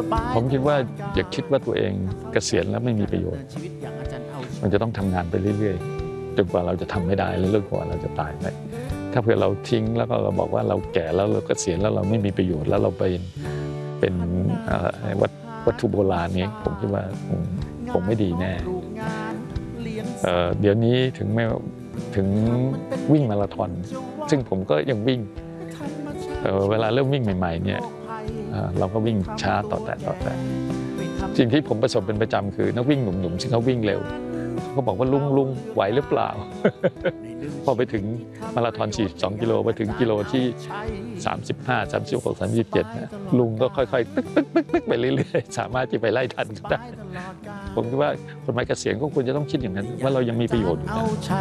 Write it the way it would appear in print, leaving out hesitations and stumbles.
ผมคิดว่าอย่าคิดว่าตัวเองเกษียณแล้วไม่มีประโยชน์มันจะต้องทำงานไปเรื่อยๆจนกว่าเราจะทำไม่ได้และจนกว่าเราจะตายไปถ้าเผื่อเราทิ้งแล้วก็เราบอกว่าเราแก่แล้วเราเกษียณแล้วเราไม่มีประโยชน์แล้วเราเป็นวัตถุโบราณนี้ผมคิดว่าคงไม่ดีแน่เดี๋ยวนี้ถึงวิ่งมาราธอนซึ่งผมก็ยังวิ่งเวลาเริ่มวิ่งใหม่ๆเนี่ยเราก็วิ่งช้าต่อแต่สิ่งที่ผมประสบเป็นประจำคือนักวิ่งหนุ่มๆซึ่งเขาวิ่งเร็วเขาบอกว่าลุงไหวหรือเปล่า พอไปถึงมาราธอน42กิโลไปถึงกิโลที่35 36 37นะลุงก็ค่อยๆตึ๊กไปเรื่อยๆสามารถที่ไปไล่ทันก็ได้ผมคิดว่าคนวัยเกษียณก็ควรจะต้องคิดอย่างนั้นว่าเรายังมีประโยชน์อยู่นะ